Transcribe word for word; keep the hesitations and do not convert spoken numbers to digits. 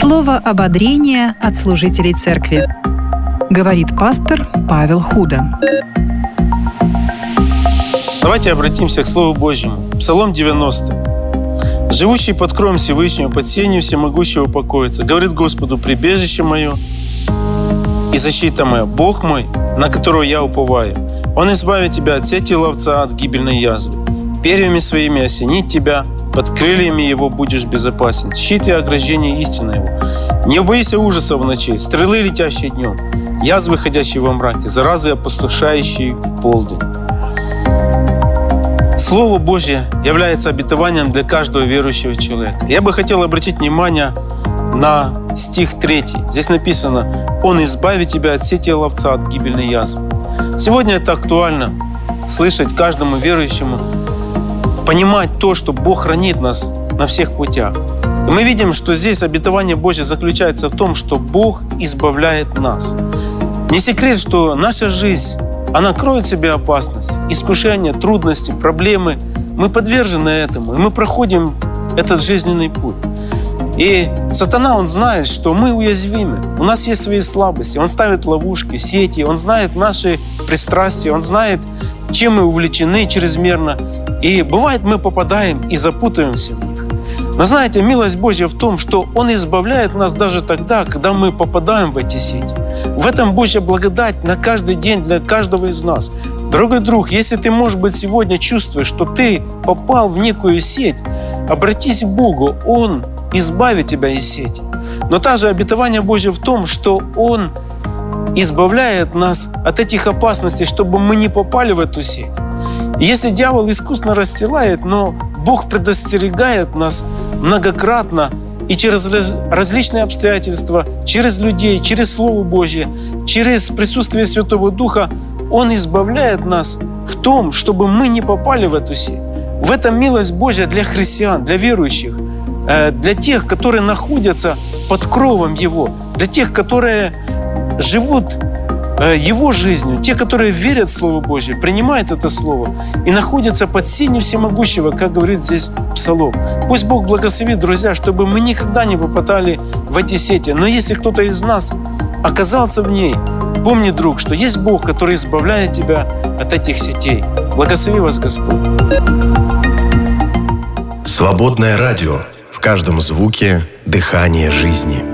Слово ободрения от служителей церкви. Говорит пастор Павел Худо. Давайте обратимся к Слову Божьему. Псалом девяностый. «Живущий под кровом Всевышнего, под сенью всемогущего покоится. Говорит Господу, прибежище мое и защита моя, Бог мой, на которого я уповаю. Он избавит тебя от сети ловца, от гибельной язвы. Перьями своими осенит тебя, под крыльями его будешь безопасен. Щит и ограждение истины его. Не убойся ужасов в ночи, стрелы, летящие днем, язвы, ходящие во мраке, заразы, опустошающие в полдень». Слово Божье является обетованием для каждого верующего человека. Я бы хотел обратить внимание на стих третий. Здесь написано: «Он избавит тебя от сети ловца, от гибельной язвы». Сегодня это актуально слышать каждому верующему, понимать то, что Бог хранит нас на всех путях. И мы видим, что здесь обетование Божье заключается в том, что Бог избавляет нас. Не секрет, что наша жизнь, она кроет в себе опасность, искушения, трудности, проблемы. Мы подвержены этому, и мы проходим этот жизненный путь. И сатана, он знает, что мы уязвимы. У нас есть свои слабости. Он ставит ловушки, сети. Он знает наши пристрастия. Он знает, чем мы увлечены чрезмерно. И бывает, мы попадаем и запутаемся в них. Но знаете, милость Божья в том, что Он избавляет нас даже тогда, когда мы попадаем в эти сети. В этом Божья благодать на каждый день для каждого из нас. Дорогой друг, если ты, может быть, сегодня чувствуешь, что ты попал в некую сеть, обратись к Богу, Он избавит тебя из сети. Но также обетование Божье в том, что Он избавляет нас от этих опасностей, чтобы мы не попали в эту сеть. И если дьявол искусно расстилает, но Бог предостерегает нас многократно и через различные обстоятельства, через людей, через Слово Божье, через присутствие Святого Духа, Он избавляет нас в том, чтобы мы не попали в эту сеть. В этом милость Божья для христиан, для верующих, для тех, которые находятся под кровом Его, для тех, которые живут Его жизнью, те, которые верят в Слово Божье, принимают это Слово и находятся под сенью Всемогущего, как говорит здесь Псалом. Пусть Бог благословит, друзья, чтобы мы никогда не попадали в эти сети. Но если кто-то из нас оказался в ней, помни, друг, что есть Бог, который избавляет тебя от этих сетей. Благослови вас Господь. Свободное радио. В каждом звуке дыхание жизни.